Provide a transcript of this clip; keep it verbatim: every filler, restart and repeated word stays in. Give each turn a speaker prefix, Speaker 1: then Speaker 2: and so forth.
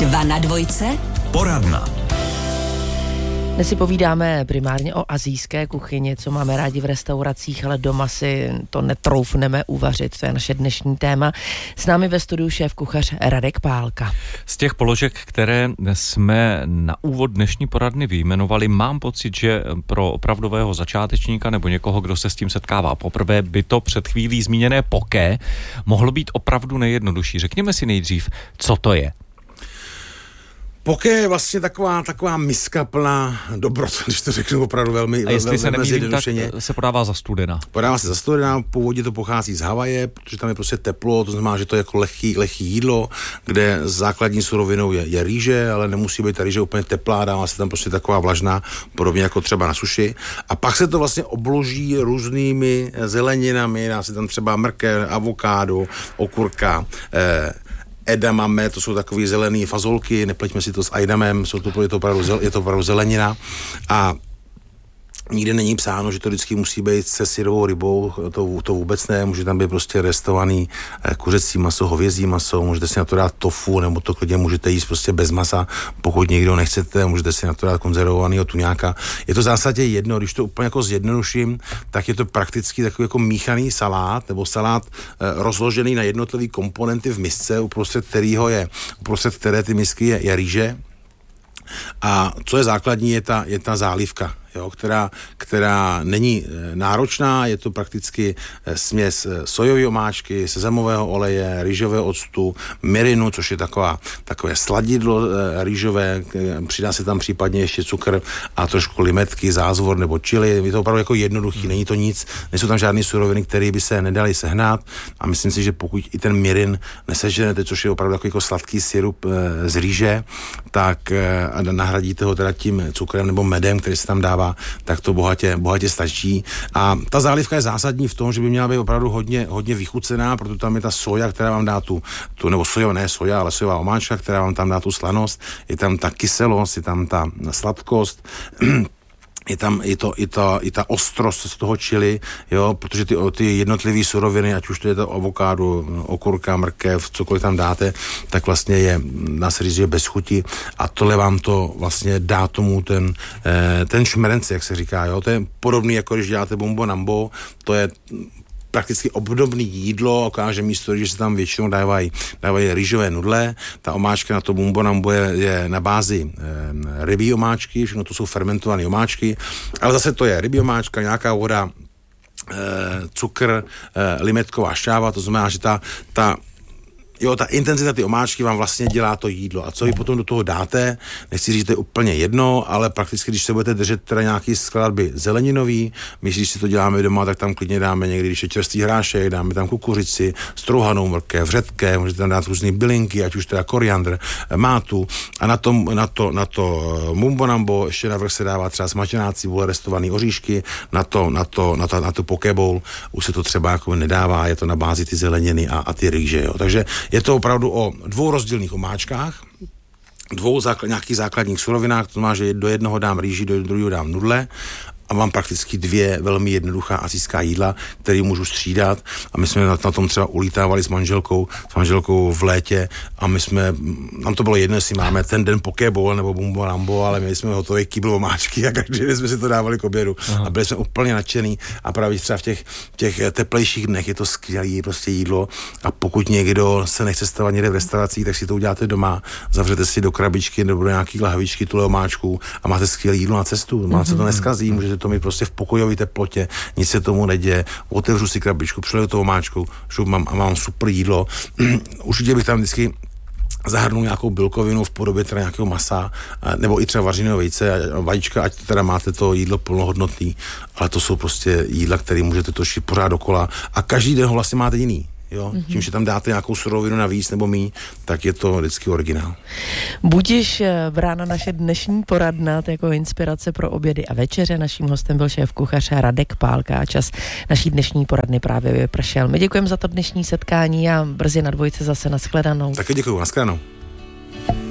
Speaker 1: Dva na dvojce.
Speaker 2: Poradna.
Speaker 3: Dnes si povídáme primárně o asijské kuchyni, co máme rádi v restauracích, ale doma si to netroufneme uvařit. To je naše dnešní téma. S námi ve studiu šéf-kuchař Radek Pálka.
Speaker 4: Z těch položek, které jsme na úvod dnešní poradny vyjmenovali, mám pocit, že pro opravdového začátečníka nebo někoho, kdo se s tím setkává poprvé, by to před chvílí zmíněné poké mohlo být opravdu nejjednodušší. Řekněme si nejdřív, co to je.
Speaker 5: Poké je vlastně taková, taková miska plná dobrot, když to řeknu opravdu velmi,
Speaker 4: a jestli
Speaker 5: velmi,
Speaker 4: se nemýlím, tak se podává za studena.
Speaker 5: Podává se za studena, původně to pochází z Havaje, protože tam je prostě teplo, to znamená, že to je jako lehký, lehký jídlo, kde základní surovinou je, je rýže, ale nemusí být ta rýže úplně teplá, dává se tam prostě taková vlažná, podobně jako třeba na suši. A pak se to vlastně obloží různými zeleninami, dá se tam třeba mrkev, avokádo, okurka, eh, edamame, to jsou takové zelené fazolky, nepleťme si to s ajdamem, jsou to, je, to opravdu, je to opravdu zelenina a nikde není psáno, že to vždycky musí být se syrovou rybou, to, to vůbec ne, může tam být prostě restovaný kuřecí maso, hovězí maso, můžete si na to dát tofu, nebo to klidně můžete jíst prostě bez masa, pokud někdo nechcete, můžete si na to dát konzervovanýho tuňáka. Je to v zásadě jedno, když to úplně jako zjednoduším, tak je to prakticky takový jako míchaný salát, nebo salát eh, rozložený na jednotlivý komponenty v misce, uprostřed kterého je, uprostřed které ty misky je, je rýže. A co je základní, je ta, je ta zálivka, jo, která, která není e, náročná, je to prakticky e, směs e, sojové omáčky, sezamového oleje, rýžového octu, mirinu, což je taková, takové sladidlo e, rýžové, e, přidá se tam případně ještě cukr a trošku limetky, zázvor nebo chili. Je to opravdu jako jednoduchý, není to nic, nejsou tam žádné suroviny, které by se nedaly sehnat a myslím si, že pokud i ten mirin neseženete, což je opravdu jako sladký sirup e, z rýže, tak e, a nahradíte ho teda tím cukrem nebo medem, který se tam dává, tak to bohatě, bohatě stačí. A ta zálivka je zásadní v tom, že by měla být opravdu hodně, hodně vychucená, protože tam je ta soja, která vám dá tu, tu nebo soja, ne soja, ale sojová omáčka, která vám tam dá tu slanost, je tam ta kyselost, je tam ta sladkost, je tam i, to, i, ta, i ta ostrost z toho chili, jo, protože ty, ty jednotlivé suroviny, ať už to je to avokádo, okurka, mrkev, cokoliv tam dáte, tak vlastně je, dá se říct, že bez chuti a tohle vám to vlastně dá tomu ten, eh, ten šmerenci, jak se říká, jo, to je podobný, jako když děláte bombo nambo, to je prakticky obdobný jídlo, okáže místo, že se tam většinou dávají, dávají rýžové nudle, ta omáčka na to bumbo nambo je, je na bázi e, rybí omáčky, všechno to jsou fermentované omáčky, ale zase to je rybí omáčka, nějaká voda, e, cukr, e, limetková šťáva, to znamená, že ta, ta Jo, ta intenzita ty omáčky vám vlastně dělá to jídlo. A co vy potom do toho dáte, nechci říct, že to je úplně jedno, ale prakticky, když se budete držet teda nějaký skladby zeleninový, my když si to děláme doma, tak tam klidně dáme někdy, když je čerstvý hrášek, dáme tam kukuřici, strouhanou mrkev, řepke, můžete tam dát různé bylinky, ať už teda koriandr, mátu. A na to, na to, na to mumbo nambo ještě navrch se dává třeba smažená cibule, restovaný oříšky, na to, na to, na to, na to poke bowl už se to třeba jako nedává, je to na bázi ty zeleniny a, a ty rýže, jo. Takže je to opravdu o dvou rozdílných omáčkách, dvou základ, nějakých základních surovinách, to znamená, že do jednoho dám rýži, do druhého dám nudle a mám prakticky dvě velmi jednoduchá asijská jídla, které můžu střídat a my jsme na, na tom třeba ulítávali s manželkou, s manželkou v létě a my jsme, nám to bylo jedno, jestli máme ten den poke bowl nebo bumbo nambo, ale měli jsme hotový kýbl omáčky a každý den jsme si to dávali k obědu. Aha. A byli jsme úplně nadšený a právě třeba v těch, těch teplejších dnech je to skvělé prostě jídlo a pokud někdo se nechce stavat někde v restauracích, tak si to uděláte doma, zavřete si do krabičky nebo do nějaký lahvičky tuhle omáčku a máte skvělé jídlo na cestu, vám se to neskazí, můžete to mít prostě v pokojové teplotě, nic se tomu neděje, otevřu si krabičku, přileju to omáčku, šup, mám, a mám super jídlo. Určitě bych tam vždycky zahrnul nějakou bílkovinu v podobě teda nějakého masa, nebo i třeba vařeného vejce, vajíčka, ať teda máte to jídlo plnohodnotný, ale to jsou prostě jídla, které můžete točit pořád dokola a každý den ho vlastně máte jiný. Jo, mm-hmm. Tím, že tam dáte nějakou surovinu navíc nebo míň, tak je to vždycky originál.
Speaker 3: Budiš brána naše dnešní poradna jako inspirace pro obědy a večeře. Naším hostem byl šéf-kuchař Radek Pálka a čas naší dnešní poradny právě vypršel. My děkujeme za to dnešní setkání a brzy na dvojce zase nashledanou.
Speaker 5: Taky děkuju, nashledanou.